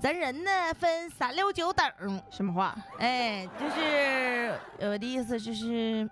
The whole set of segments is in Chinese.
咱人呢分3、6、9等。 什么话？ 哎，就是我的意思就是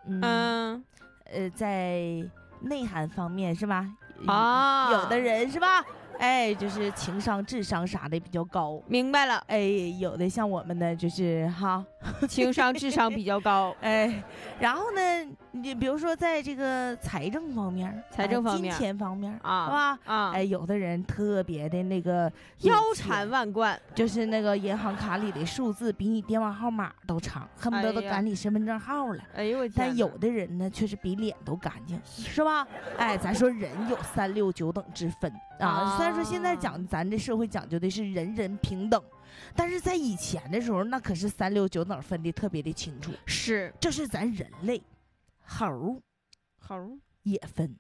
在内涵方面是吧？有的人是吧？哎，就是情商、智商啥的比较高。 明白了。 哎，有的像我们呢，就是哈， 情商、智商比较高。 哎，然后呢，你比如说在这个财政方面、金钱方面啊，是吧？啊，哎，有的人特别的那个腰缠万贯， 就是那个银行卡里的数字比你电话号码都长，恨不得都赶你身份证号了。 哎呦我天！ 但有的人呢，却是比脸都干净，是吧？哎，咱说人有3、6、9等之分啊。虽然说现在咱这社会讲究的是人人平等，但是在以前的时候，那可是3、6、9等分的特别的清楚。 是， 这是咱人类，猴也分。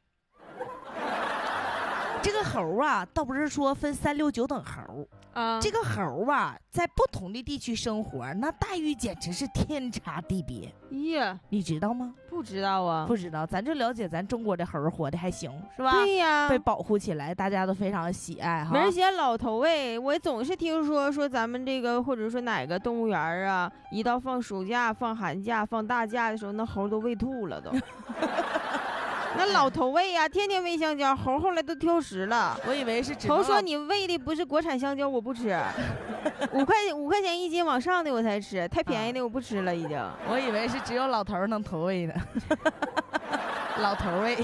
这个猴啊，倒不是说分3、6、9等猴啊，这个猴啊，在不同的地区生活，那待遇简直是天差地别。 耶， 你知道吗？ 不知道啊， 不知道，咱就了解咱中国的猴活的还行，是吧？ 对呀， 被保护起来，大家都非常喜爱哈。 没人嫌老头喂，我总是听说咱们这个或者说哪个动物园啊，一到放暑假、放寒假、放大假的时候，那猴都喂吐了都。那老头喂呀，天天喂香蕉，猴后来都挑食了。 我以为是猴说你喂的不是国产香蕉，我不吃。5块钱1斤往上的我才吃，太便宜的我不吃了已经。 我以为是只有老头能投喂的。老头喂，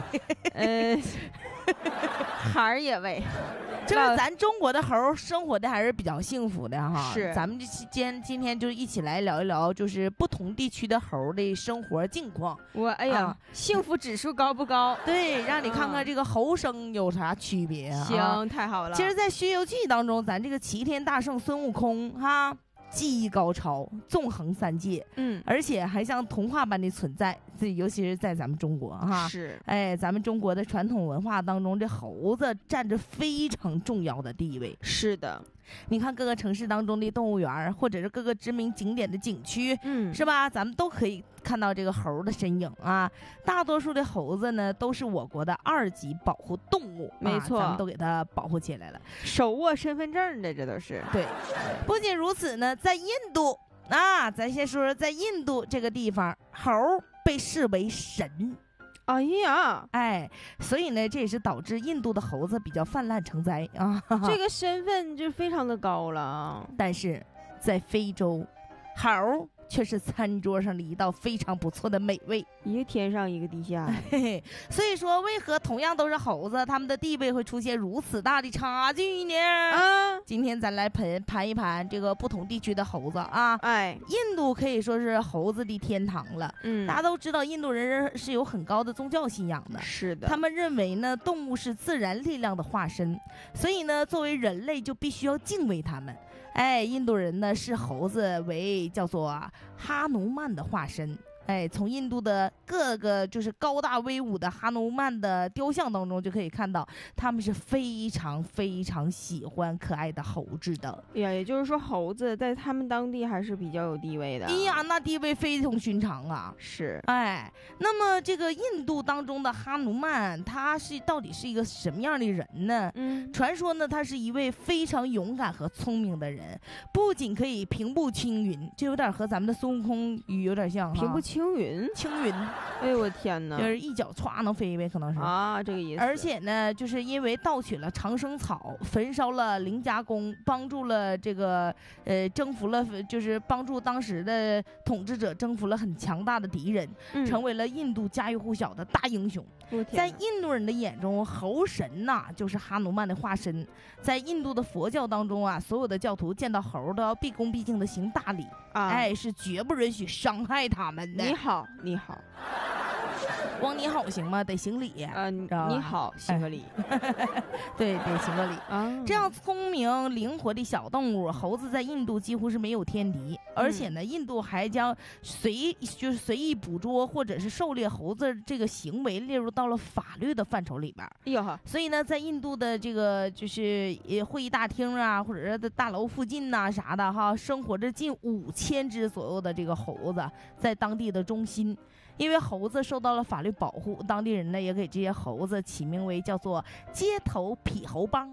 孩儿也喂。 就是咱中国的猴生活的还是比较幸福的哈。 是， 咱们今天就一起来聊一聊，就是不同地区的猴的生活境况。 哎呀，幸福指数高不高？ 对，让你看看这个猴生有啥区别啊。 行，太好了。 其实，在《西游记》当中，咱这个齐天大圣孙悟空哈，技艺高超，纵横3界，而且还像童话般的存在。尤其是在咱们中国哈， 是， 哎，咱们中国的传统文化当中，这猴子占着非常重要的地位。 是的， 你看各个城市当中的动物园，或者是各个知名景点的景区，是吧？咱们都可以看到这个猴的身影啊。大多数的猴子呢，都是我国的2级保护动物， 没错， 咱们都给它保护起来了， 手握身份证的，这都是对。不仅如此呢，在印度啊，咱先说说在印度这个地方，猴被视为神。 哎呀， 哎，所以呢，这也是导致印度的猴子比较泛滥成灾啊。 这个身份就非常的高了啊。 但是在非洲，猴却是餐桌上的一道非常不错的美味， 一个天上一个地下。 嘿嘿，所以说，为何同样都是猴子，他们的地位会出现如此大的差距呢？今天咱来盘一盘这个不同地区的猴子啊。 哎， 印度可以说是猴子的天堂了。大家都知道，印度人是有很高的宗教信仰的。 是的， 他们认为呢，动物是自然力量的化身，所以呢，作为人类就必须要敬畏他们。哎，印度人呢视猴子为叫做哈努曼的化身。哎，从印度的各个就是高大威武的哈努曼的雕像当中就可以看到，他们是非常非常喜欢可爱的猴子的。 哎呀，也就是说猴子在他们当地还是比较有地位的。 哎呀，那地位非同寻常啊。 是， 哎，那么这个印度当中的哈努曼，他到底是一个什么样的人呢？传说呢，他是一位非常勇敢和聪明的人，不仅可以平步青云，这有点和咱们的孙悟空有点像。 平步青云，哎呦我天哪， 就是一脚歘能飞呗，可能是啊，这个意思。 而且呢，就是因为盗取了长生草，焚烧了灵家宫，帮助了这个征服了，就是帮助当时的统治者征服了很强大的敌人，成为了印度家喻户晓的大英雄。在印度人的眼中，猴神呐就是哈努曼的化身。在印度的佛教当中啊，所有的教徒见到猴都要毕恭毕敬的行大礼，哎，是绝不允许伤害他们的。 你好，你好。 光你好行吗？得行礼。 你好，行个礼。 对，得行个礼。这样聪明灵活的小动物，猴子在印度几乎是没有天敌。而且呢，印度还将随意捕捉或者是狩猎猴子这个行为列入到了法律的范畴里边。 哎呦哈！ 所以呢，在印度的这个就是会议大厅啊，或者是大楼附近呐啥的哈，生活着近5000只左右的这个猴子，在当地的中心。因为猴子受到了法律保护，当地人呢也给这些猴子起名为叫做街头痞猴帮。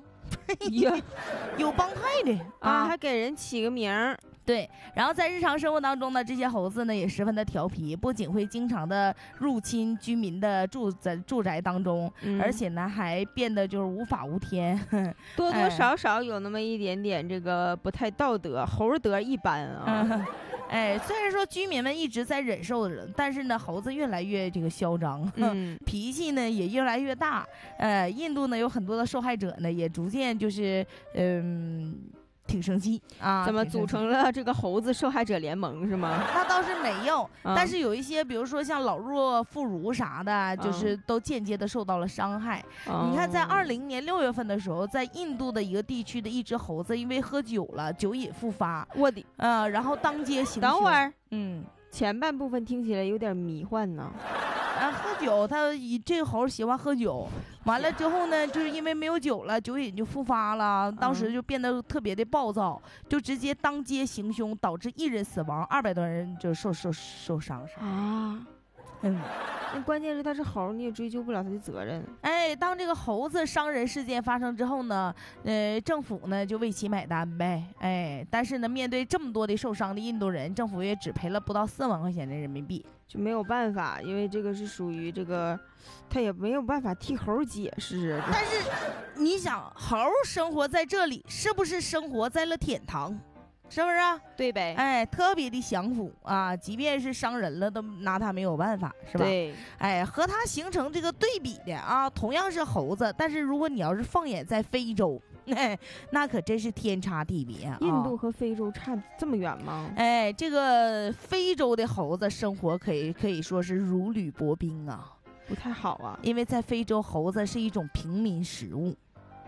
呀， 有帮派的啊，还给人起个名儿。 对，然后在日常生活当中呢，这些猴子呢也十分的调皮，不仅会经常的入侵居民的住宅当中，而且呢还变得就是无法无天， 多多少少有那么一点点这个不太道德，猴德一般啊。 虽然说居民们一直在忍受着，但是呢，猴子越来越这个嚣张，脾气呢也越来越大。印度呢有很多的受害者呢，也逐渐就是挺生气啊！ 怎么组成了这个猴子受害者联盟是吗？ 那倒是没有，但是有一些，比如说像老弱妇孺啥的，就是都间接的受到了伤害。你看，在2020年6月份的时候，在印度的一个地区的一只猴子因为喝酒了，酒瘾复发， 我的然后当街行凶。 等会儿，前半部分听起来有点迷幻呢。 喝酒，这个猴喜欢喝酒，完了之后呢，就是因为没有酒了，酒瘾就复发了，当时就变得特别的暴躁，就直接当街行凶，导致1人死亡，200多人就受伤啊。那关键是他是猴，你也追究不了他的责任。 当这个猴子伤人事件发生之后呢，政府呢就为其买单呗。但是呢，面对这么多的受伤的印度人，政府也只赔了不到4万块钱的人民币， 就没有办法，因为这个是属于这个，他也没有办法替猴解释。 但是你想，猴生活在这里，是不是生活在了天堂？是不是啊？ 对呗。 特别的享福啊，即便是伤人了，都拿他没有办法，是吧？ 对。 和他形成这个对比的啊，同样是猴子，但是如果你要是放眼在非洲，那可真是天差地别啊！ 印度和非洲差这么远吗？ 这个非洲的猴子生活可以说是如履薄冰啊， 不太好啊。 因为在非洲，猴子是一种平民食物，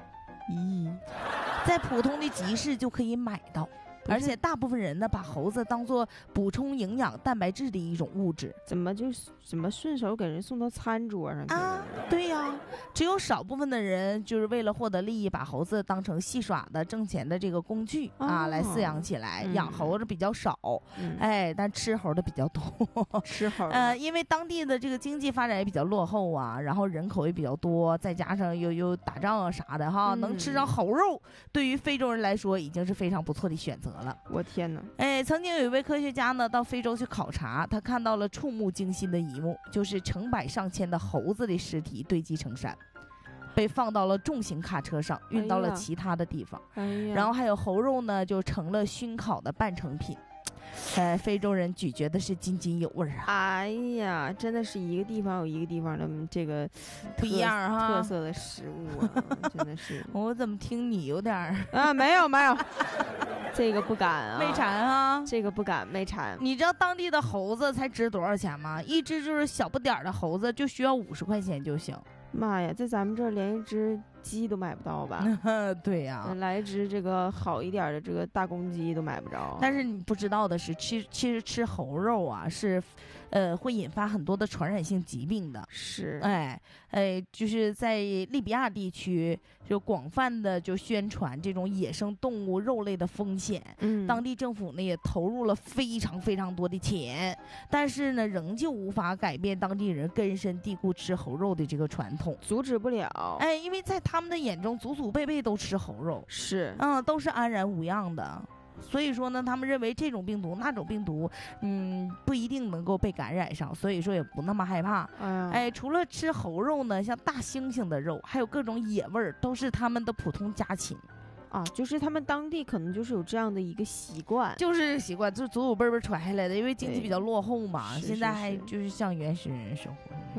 在普通的集市就可以买到。而且大部分人呢，把猴子当做补充营养蛋白质的一种物质。 怎么顺手给人送到餐桌上去啊？对呀，只有少部分的人就是为了获得利益，把猴子当成戏耍的挣钱的这个工具来饲养起来。养猴子比较少，但吃猴的比较多。 吃猴因为当地的这个经济发展也比较落后啊，然后人口也比较多，再加上有打仗啊啥的哈，能吃上猴肉，对于非洲人来说已经是非常不错的选择。 我天哪！ 曾经有一位科学家呢到非洲去考察，他看到了触目惊心的一幕，就是成百上千的猴子的尸体堆积成山，被放到了重型卡车上，运到了其他的地方。然后还有猴肉呢就成了熏烤的半成品。非洲人咀嚼的是津津有味啊！ 哎呀，真的是一个地方有一个地方的这个不一样哈， 特色的食物啊，真的是。 我怎么听你有点没有，这个不敢啊， 没馋啊， 这个不敢没馋。 你知道当地的猴子才值多少钱吗？一只就是小不点儿的猴子就需要50块钱就行。 妈呀，在咱们这儿连一只鸡都买不到吧？ 对呀， 来一只这个好一点的这个大公鸡都买不着。 但是你不知道的是，其实吃猴肉啊是，会引发很多的传染性疾病的。 是， 就是在利比亚地区就广泛的就宣传这种野生动物肉类的风险。当地政府呢也投入了非常非常多的钱，但是呢仍旧无法改变当地人根深蒂固吃猴肉的这个传统， 阻止不了。 因为在他们的眼中，祖祖辈辈都吃猴肉， 是， 都是安然无恙的。所以说呢，他们认为这种病毒那种病毒，不一定能够被感染上，所以说也不那么害怕。除了吃猴肉呢，像大猩猩的肉，还有各种野味儿，都是他们的普通家禽。 就是他们当地可能就是有这样的一个习惯， 就是习惯，就是祖祖辈辈传下来的，因为经济比较落后嘛，现在还就是像原始人生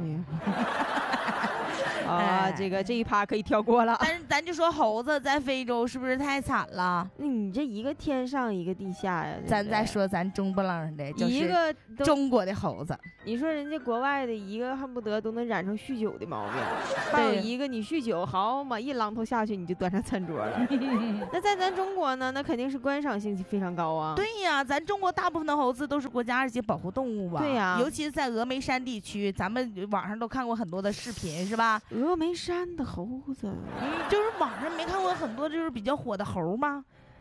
活。 这一趴可以跳过了。 但是咱就说猴子在非洲是不是太惨了？ 你这一个天上一个地下呀。 咱再说咱中不楞的，就是中国的猴子。 你说人家国外的一个恨不得都能染成酗酒的毛病，还有一个你酗酒好嘛，一榔头下去你就端上餐桌了。那在咱中国呢，那肯定是观赏性非常高啊。 对呀，咱中国大部分的猴子都是国家二级保护动物吧？ 对呀， 尤其是在峨眉山地区，咱们网上都看过很多的视频，是吧？ 峨眉山的猴子， 就是网上没看过很多就是比较火的猴吗？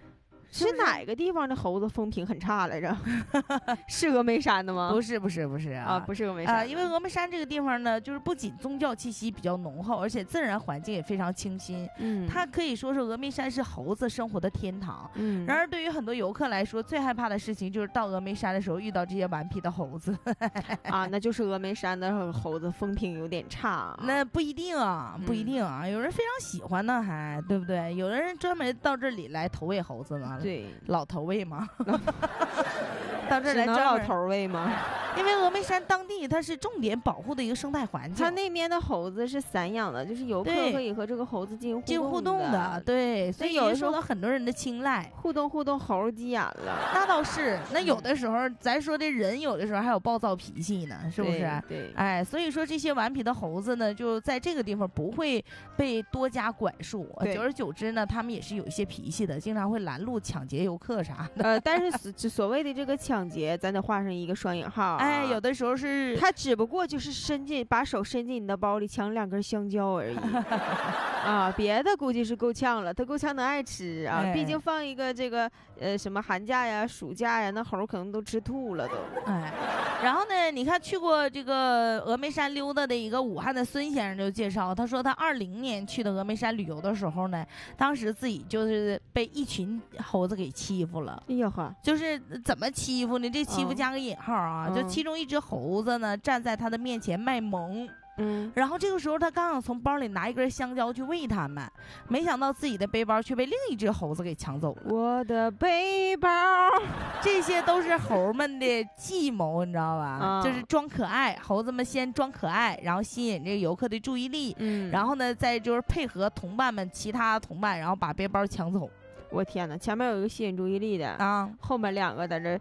是哪个地方的猴子风评很差来着？是峨眉山的吗？ 不是啊， 不是峨眉山因为峨眉山这个地方呢，就是不仅宗教气息比较浓厚，而且自然环境也非常清新。它可以说是峨眉山是猴子生活的天堂。然而对于很多游客来说，最害怕的事情就是到峨眉山的时候遇到这些顽皮的猴子。 那就是峨眉山的猴子风评有点差。 那不一定啊，有人非常喜欢呢，还对不对？有的人专门到这里来投喂猴子呢。 对， 老头喂吗？到这儿来专门老头喂吗？ 因为峨眉山当地它是重点保护的一个生态环境， 它那边的猴子是散养的，就是游客可以和这个猴子进行互动的， 对，所以也受到很多人的青睐。 互动猴急眼了， 那倒是。那有的时候咱说的人有的时候还有暴躁脾气呢，是不是？ 对， 所以说这些顽皮的猴子呢，就在这个地方不会被多加管束，久而久之呢，他们也是有一些脾气的，经常会拦路抢劫游客啥的。 但是所谓的这个抢劫，咱得画上一个双引号。 有的时候是他只不过就是把手伸进你的包里抢2根香蕉而已。别的估计是够呛了，他够呛能爱吃啊。毕竟放一个这个什么寒假呀、暑假呀，那猴可能都吃吐了都。 然后呢，你看去过这个峨眉山溜达的一个武汉的孙先生就介绍，他说他20年去的峨眉山旅游的时候呢，当时自己就是被一群猴子给欺负了。 哎呀呵， 就是怎么欺负呢？这欺负加个引号啊，就其中一只猴子呢站在他的面前卖萌。然后这个时候他刚想从包里拿一根香蕉去喂他们，没想到自己的背包却被另一只猴子给抢走了。 我的背包， 这些都是猴们的计谋，你知道吧？就是装可爱，猴子们先装可爱，然后吸引这个游客的注意力，然后呢再就是配合其他同伴，然后把背包抢走。 我天哪，前面有一个吸引注意力的后面2个在这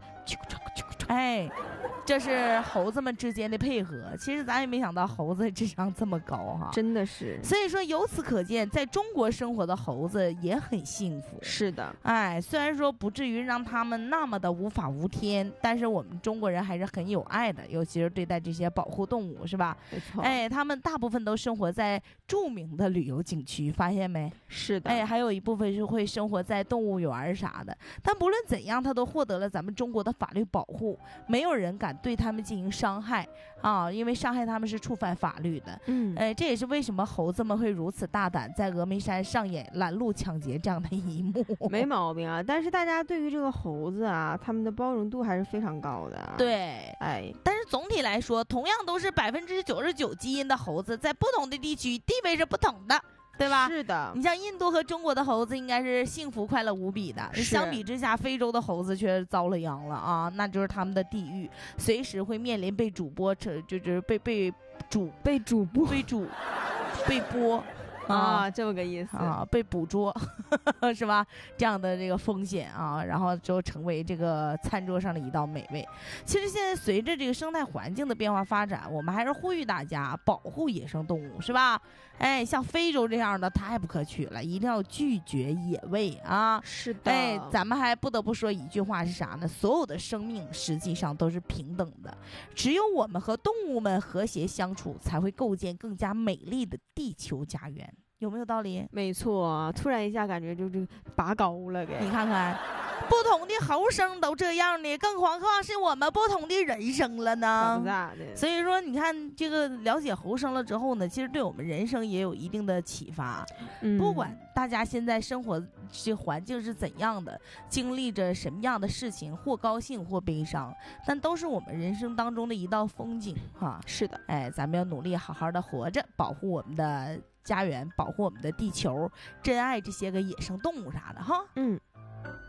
这是猴子们之间的配合。其实咱也没想到猴子智商这么高哈， 真的是。 所以说由此可见，在中国生活的猴子也很幸福。 是的， 虽然说不至于让他们那么的无法无天，但是我们中国人还是很有爱的，尤其是对待这些保护动物，是吧？ 没错。 他们大部分都生活在著名的旅游景区，发现没？ 是的。 还有一部分是会生活在动物园啥的。但不论怎样，他都获得了咱们中国的法律保护，没有人敢对他们进行伤害因为伤害他们是触犯法律的。这也是为什么猴子们会如此大胆，在峨眉山上演拦路抢劫这样的一幕。 没毛病啊，但是大家对于这个猴子他们的包容度还是非常高的。 对，但是总体来说，同样都是99%基因的猴子，在不同的地区地位是不同的。对吧？ 是的， 你像印度和中国的猴子应该是幸福快乐无比的，相比之下，非洲的猴子却遭了殃了那就是他们的地狱，随时会面临被主播就是被播这么个意思被捕捉是吧？这样的这个风险然后就成为这个餐桌上的一道美味。其实现在随着这个生态环境的变化发展，我们还是呼吁大家保护野生动物，是吧？像非洲这样的太不可取了，一定要拒绝野味是的。 咱们还不得不说一句话是啥呢？所有的生命实际上都是平等的，只有我们和动物们和谐相处，才会构建更加美丽的地球家园。有没有道理？ 没错，突然一下感觉就是拔高了给你看看，不同的猴生都这样的，更何况是我们不同的人生了呢？ 咋的？ 所以说，你看这个了解猴生了之后呢，其实对我们人生也有一定的启发。不管大家现在生活这环境是怎样的，经历着什么样的事情，或高兴或悲伤，但都是我们人生当中的一道风景是的， 咱们要努力好好的活着，保护我们的家园，保护我们的地球，珍爱这些个野生动物啥的